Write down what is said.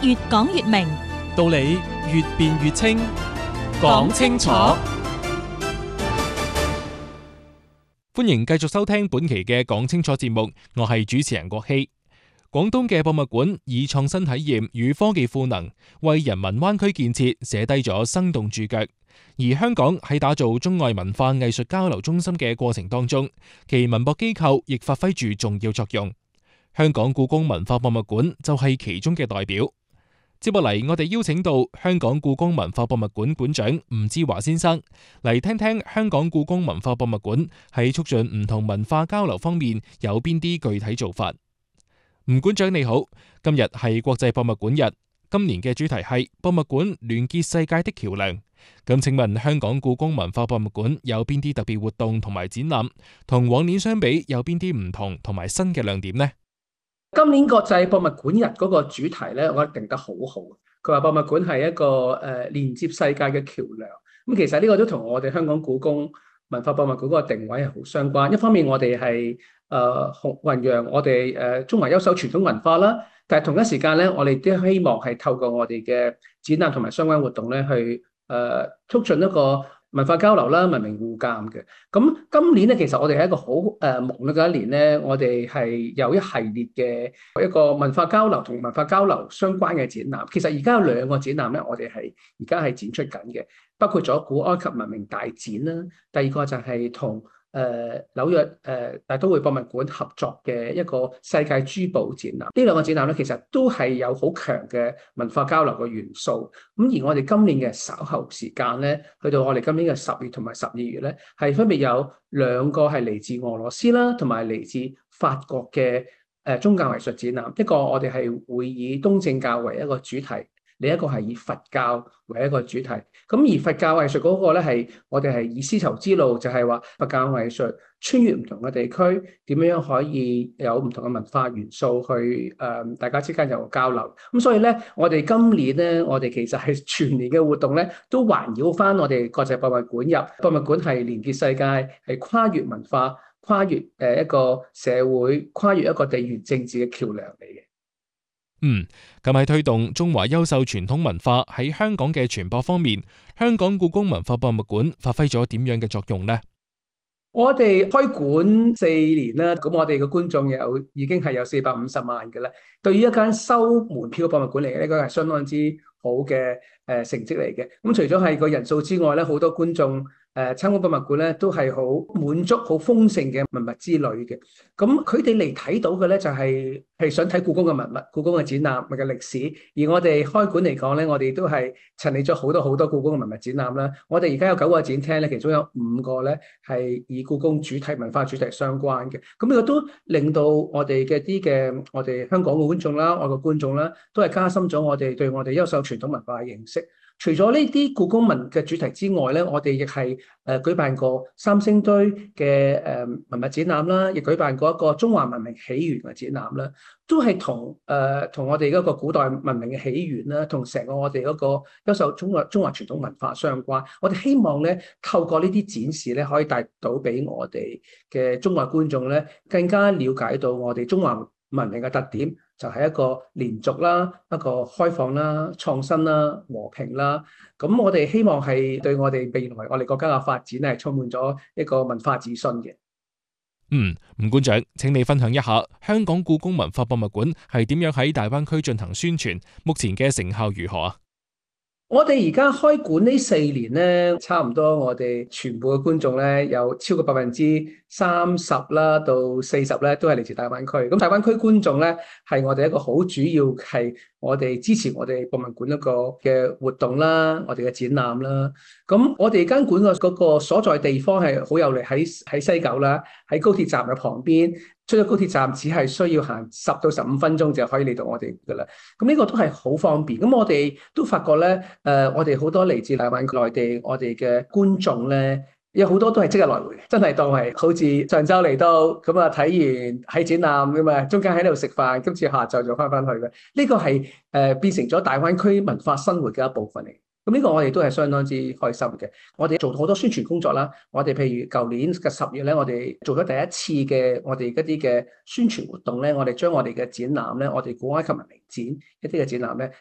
越講越明， 道理越辯越清，講清楚。歡迎繼續收聽本期嘅講清楚節目，我係主持人郭希。廣東嘅博物館以創新體驗與科技賦能，為人民灣區建設寫低咗生動注腳。而香港喺打造中外文化藝術交流中心嘅過程當中，其文博機構亦發揮住重要作用。香港故宮文化博物館就係其中嘅代表。接落嚟，我哋邀請到香港故宮文化博物館館長吳志華先生嚟聽聽香港故宮文化博物館喺促進唔同文化交流方面有邊啲具體做法。吳館長你好，今日係國際博物館日，今年嘅主題係博物館聯結世界的橋梁。咁請問香港故宮文化博物館有邊啲特別活動同埋展覽，同往年相比有邊啲唔同同埋新嘅亮點呢？ 今年國際博物館日嗰個主題咧，我覺得定得好好。佢話博物館係一個連接世界嘅橋梁。咁其實呢個都同我哋香港故宮文化博物館嗰個定位係好相關。一方面我哋係弘揚我哋中華優秀傳統文化啦，但係同一時間咧，我哋都希望係透過我哋嘅展覽同埋相關活動咧，去促進一個文化交流啦、文明互鑑嘅。咁今年咧，其實我哋係一個好忙碌嘅一年咧，我哋係有一系列嘅一個文化交流同文化交流相關嘅展覽。其實而家有兩個展覽咧，我哋係而家係展出緊嘅，包括咗古埃及文明大展啦，第二個就係同紐約大都會博物館合作嘅一個世界珠寶展覽。呢兩個展覽咧，其實都係有好強嘅文化交流嘅元素。咁而我哋今年嘅稍後時間咧，去到我哋今年嘅10月同埋12月咧，係分別有兩個係嚟自俄羅斯啦，同埋嚟自法國嘅宗教藝術展覽。一個我哋係會以東正教為一個主題，另一個係以佛教為一個主題。咁而佛教藝術嗰個咧，係我哋係以絲綢之路，就係話佛教藝術穿越唔同嘅地區，點樣可以有唔同嘅文化元素去大家之間有交流。咁所以咧，我哋今年咧，我哋其實係全年嘅活動咧，都環繞翻我哋國際博物館日。博物館係連結世界，係跨越文化、跨越一個社會、跨越一個地緣政治嘅橋梁嚟嘅。 咁喺推動中華優秀傳統文化喺香港嘅傳播方面，香港故宮文化博物館發揮咗點樣嘅作用呢？ 我哋開館4年啦，咁我哋嘅觀眾已經係有450萬嘅啦。對於一間收門票嘅博物館嚟嘅，呢個係相當之好嘅成績嚟嘅。咁除咗係個人數之外咧，好多觀眾參觀博物館咧，都係好滿足、好豐盛嘅文物之旅嘅。咁佢哋嚟睇到嘅咧，就係想睇故宮嘅文物、故宮嘅展覽嘅歷史。而我哋開館嚟講咧，我哋都係陳列咗好多故宮嘅文物展覽啦。我哋而家有9個展廳咧，其中有5個咧係以故宮主題、文化主題相關嘅。咁呢個都令到我哋我哋香港嘅觀眾啦、外國觀眾啦，都係加深咗我哋對我哋優秀傳統文化嘅認識。除咗呢啲故宮文嘅主題之外咧，我哋亦係舉辦過三星堆嘅文物展覽啦，亦舉辦過一個中華文明起源嘅展覽啦，都係同我哋嗰個古代文明嘅起源啦，同成個我哋嗰個優秀中華傳統文化相關。我哋希望咧透過呢啲展示咧，可以帶到俾我哋嘅中外觀眾咧，更加了解到我哋中華文明嘅特點，就係一個連續啦、一個開放啦、創新啦、和平啦。咁我哋希望係對我哋未來我哋國家嘅發展係充滿咗一個文化自信嘅。 吳館長，請你分享一下香港故宮文化博物館係點樣喺大灣區進行宣傳，目前嘅成效如何啊？ 我哋而家開館呢4年咧，差唔多我哋全部嘅觀眾咧，有超過30%啦到40%咧，都係嚟自大灣區。咁大灣區觀眾咧，係我哋一個好主要係我哋支持我哋博物館一個嘅活動啦，我哋嘅展覽啦。咁我哋間館嘅嗰個所在地方係好有利，喺西九啦，喺高鐵站嘅旁邊。出咗高鐵站只係需要行10到15分鐘就可以嚟到我哋噶啦，咁呢個都係好方便。咁我哋都發覺咧，我哋好多嚟自大灣區內地我哋嘅觀眾咧，有好多都係即日來回，真係當係好似上晝嚟到咁啊，睇完喺展覽咁啊，中間喺度食飯，今次下晝就翻去嘅。呢個係變成咗大灣區文化生活嘅一部分嚟。咁呢個我哋都係相當之開心嘅。我哋做好多宣傳工作啦。我哋譬如舊年嘅10月咧，我哋做咗第一次嘅我哋一啲嘅宣傳活動咧，我哋將我哋嘅展覽咧，我哋古埃及文明展一啲嘅展覽咧，